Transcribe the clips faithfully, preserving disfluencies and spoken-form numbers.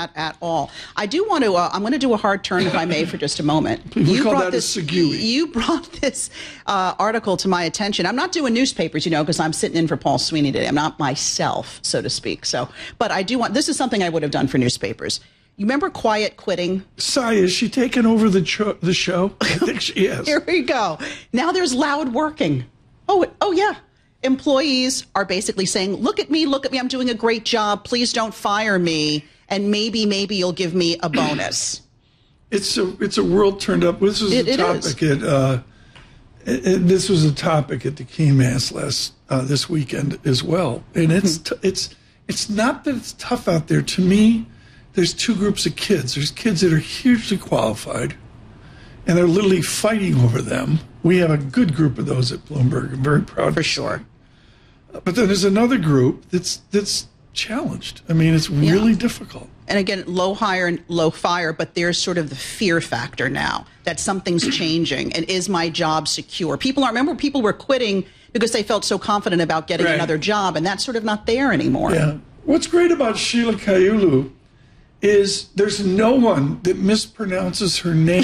that at all. I do want to, uh, I'm going to do a hard turn, if I may, for just a moment. We you call brought that this, a segue. You brought this uh, article to my attention. I'm not doing newspapers, you know, because I'm sitting in for Paul Sweeney today. I'm not myself, so to speak. So, but I do want, this is something I would have done for newspapers. You remember quiet quitting? Sai, is she taking over the, cho- the show? I think she is. Here we go. Now there's loud working. Oh, oh yeah. Employees are basically saying, look at me, look at me. I'm doing a great job. Please don't fire me. And maybe, maybe you'll give me a bonus. It's a it's a world turned up. This was It- a it topic at uh, it, it- this was a topic at the Keymass last uh, this weekend as well. And it's t- it's it's not that it's tough out there. To me, there's two groups of kids. There's kids that are hugely qualified, and they're literally fighting over them. We have a good group of those at Bloomberg. I'm very proud. For to say. sure. But then there's another group that's that's challenged. I mean, it's really Yeah. difficult. And again, low hire and low fire, but there's sort of the fear factor now that something's changing. And is my job secure? People are, remember, people were quitting because they felt so confident about getting Right. another job, and that's sort of not there anymore. Yeah. What's great about Sheila Kahulu is there's no one that mispronounces her name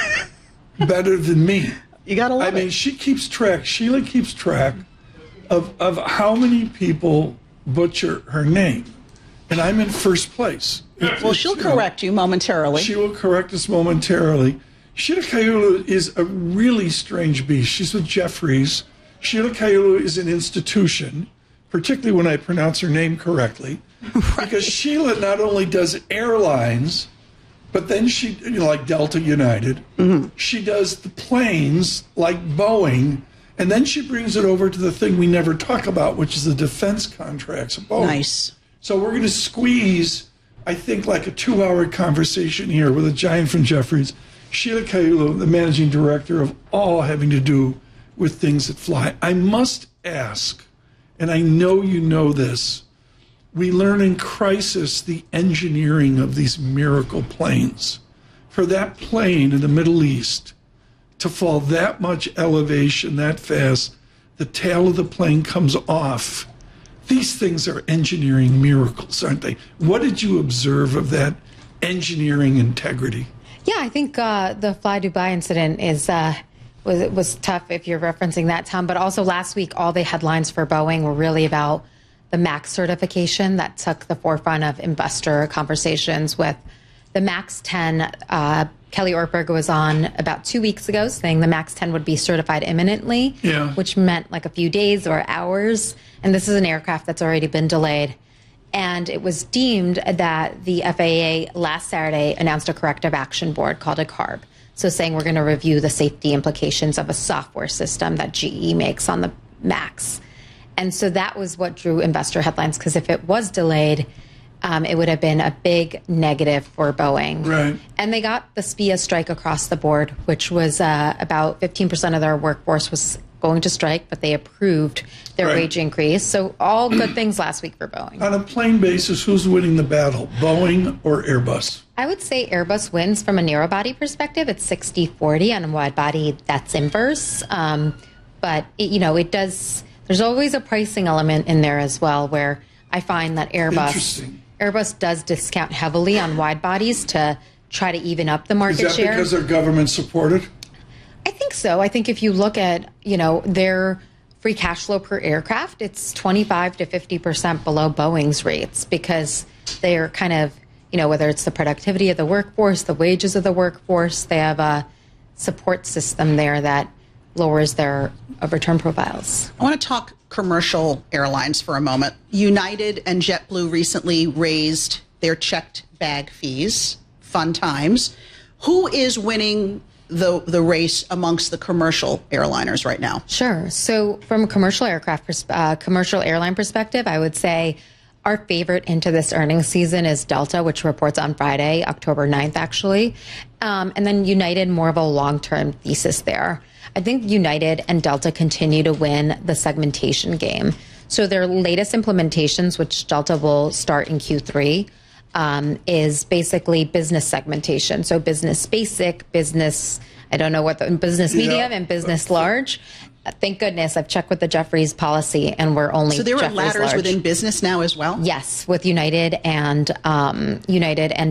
better than me. You got to love I mean, it. she keeps track, Sheila keeps track of, of how many people butcher her name. And I'm in first place. It- Well, it's, she'll you know, correct you momentarily. She will correct us momentarily. Sheila Kahulu is a really strange beast. She's with Jeffries. Sheila Kahulu is an institution, particularly when I pronounce her name correctly, because Sheila not only does airlines, but then she, you know, like Delta United, she does the planes like Boeing, and then she brings it over to the thing we never talk about, which is the defense contracts of Boeing. Nice. So we're going to squeeze, I think, like a two-hour conversation here with a giant from Jeffries, Sheila Kahulu, the managing director of all having to do with things that fly. I must ask, and I know you know this, we learn in crisis the engineering of these miracle planes. For that plane in the Middle East to fall that much elevation that fast, the tail of the plane comes off. These things are engineering miracles, aren't they? What did you observe of that engineering integrity? Yeah, I think uh, the Fly Dubai incident is uh, was was tough if you're referencing that, Tom. But also last week, all the headlines for Boeing were really about the MAX certification that took the forefront of investor conversations with the MAX ten. Uh, Kelly Ortberg was on about two weeks ago saying the MAX ten would be certified imminently, Yeah. which meant like a few days or hours. And this is an aircraft that's already been delayed. And it was deemed that the F A A last Saturday announced a corrective action board called a CARB. So saying we're going to review the safety implications of a software system that G E makes on the MAX. And so that was what drew investor headlines, because if it was delayed, um, it would have been a big negative for Boeing. Right. And they got the S P I A strike across the board, which was uh, about fifteen percent of their workforce was going to strike, but they approved their Right. wage increase. So all good things last week for Boeing. On a plane basis, who's winning the battle, Boeing or Airbus? I would say Airbus wins from a narrow body perspective. It's sixty forty. On a wide body, that's inverse. Um, but, it, you know, it does, there's always a pricing element in there as well, where I find that Airbus, Interesting. Airbus does discount heavily on wide bodies to try to even up the Is market that share. because they're government supported? I think so. I think if you look at, you know, their free cash flow per aircraft, it's twenty-five to fifty percent below Boeing's rates, because they're kind of, you know, whether it's the productivity of the workforce, the wages of the workforce, they have a support system there that lowers their uh, return profiles. I want to talk commercial airlines for a moment. United and JetBlue recently raised their checked bag fees. Fun times. Who is winning the the race amongst the commercial airliners right now? Sure. So from a commercial aircraft, pers- uh, commercial airline perspective, I would say our favorite into this earnings season is Delta, which reports on Friday, October ninth, actually. Um, and then United, more of a long-term thesis there. I think United and Delta continue to win the segmentation game. So their latest implementations, which Delta will start in Q three, um, is basically business segmentation. So business basic, business, I don't know what the business medium Yeah. and business large. Uh, Thank goodness I've checked with the Jeffries policy, and we're only So there are Jeffries ladders large. within business now as well? Yes, with United and um, United and